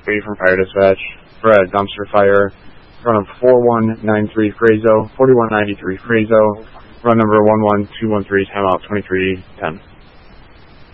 Brady from Fire Dispatch for a dumpster fire. Run of 4193 Frazo, 4193 Frazo, run number 11213, timeout 2310.